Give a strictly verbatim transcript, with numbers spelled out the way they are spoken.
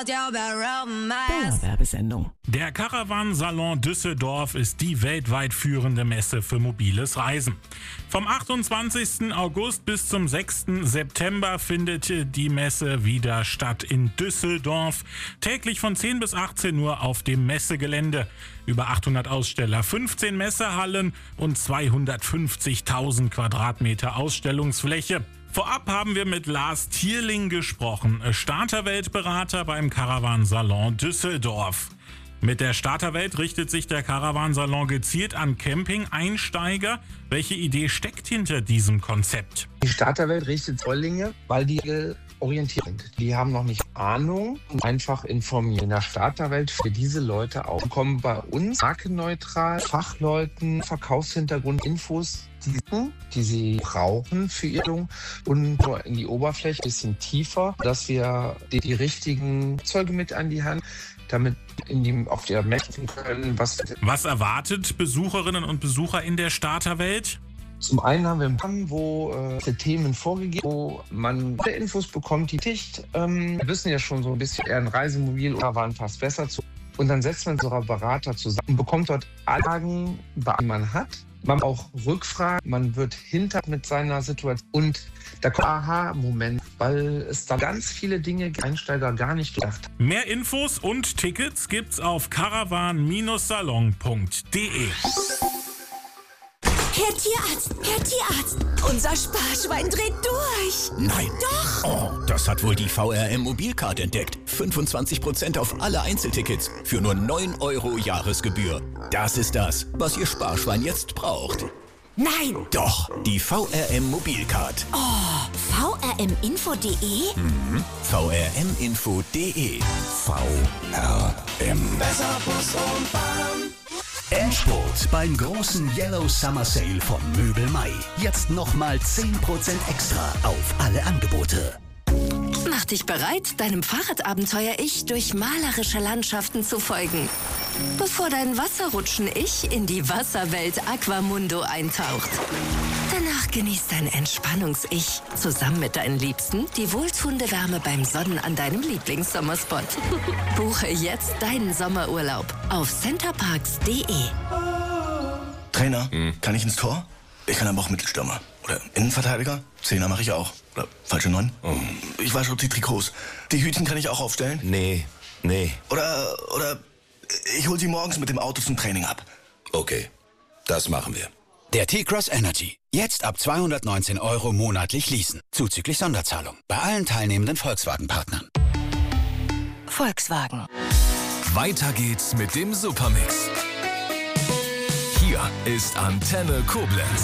Werbesendung. Der Caravan-Salon Düsseldorf ist die weltweit führende Messe für mobiles Reisen. Vom achtundzwanzigsten August bis zum sechsten September findet die Messe wieder statt in Düsseldorf. Täglich von zehn bis achtzehn Uhr auf dem Messegelände. Über achthundert Aussteller, fünfzehn Messehallen und zweihundertfünfzigtausend Quadratmeter Ausstellungsfläche. Vorab haben wir mit Lars Thierling gesprochen, Starterweltberater beim Caravan-Salon Düsseldorf. Mit der Starterwelt richtet sich der Caravan-Salon gezielt an Camping-Einsteiger. Welche Idee steckt hinter diesem Konzept? Die Starterwelt richtet Säulinge, weil die orientiert sind. Die haben noch nicht Ahnung und einfach informieren. In der Starterwelt für diese Leute auch. Kommen bei uns markenneutral, Fachleuten, Verkaufshintergrund, Infos, die, die sie brauchen für ihre und in die Oberfläche ein bisschen tiefer, dass wir die, die richtigen Zeuge mit an die Hand, damit in die, auf der merken können, was... Was erwartet Besucherinnen und Besucher in der Starterwelt? Zum einen haben wir einen Plan, wo äh, Themen vorgegeben, wo man Infos bekommt, die dicht. Ähm, wir wissen ja schon so ein bisschen, eher ein Reisemobil oder Caravan passt besser zu. Und dann setzt man so einen Berater zusammen und bekommt dort alle Fragen, die man hat. Man hat auch Rückfragen, man wird hinter mit seiner Situation. Und da kommt ein Aha-Moment, weil es da ganz viele Dinge Einsteiger gar nicht gedacht haben. Mehr Infos und Tickets gibt's auf caravan Salon punkt de. Herr Tierarzt, Herr Tierarzt, unser Sparschwein dreht durch. Nein. Doch. Oh, das hat wohl die V R M Mobilcard entdeckt. fünfundzwanzig Prozent auf alle Einzeltickets für nur neun Euro Jahresgebühr. Das ist das, was Ihr Sparschwein jetzt braucht. Nein. Doch, die V R M Mobilcard. Oh, V R M info punkt de? Mhm. V R M info punkt de. V R M. Besser Bus und Bahn. Endspurt beim großen Yellow Summer Sale von Möbel Mai. Jetzt nochmal zehn Prozent extra auf alle Angebote. Mach dich bereit, deinem Fahrradabenteuer-Ich durch malerische Landschaften zu folgen. Bevor dein Wasserrutschen-Ich in die Wasserwelt Aquamundo eintaucht. Danach genießt dein Entspannungs-Ich zusammen mit deinen Liebsten die wohltuende Wärme beim Sonnen an deinem Lieblingssommerspot. Buche jetzt deinen Sommerurlaub auf centerparks punkt de. Trainer, hm. kann ich ins Tor? Ich kann aber auch Mittelstürmer. Oder Innenverteidiger? Zehner mache ich auch. Oder falsche Neun? Oh. Ich wasche die Trikots. Die Hütchen kann ich auch aufstellen? Nee, nee. Oder, oder ich hol sie morgens mit dem Auto zum Training ab. Okay, das machen wir. Der T-Cross Energy. Jetzt ab zweihundertneunzehn Euro monatlich leasen. Zuzüglich Sonderzahlung. Bei allen teilnehmenden Volkswagen-Partnern. Volkswagen. Weiter geht's mit dem Supermix. Hier ist Antenne Koblenz.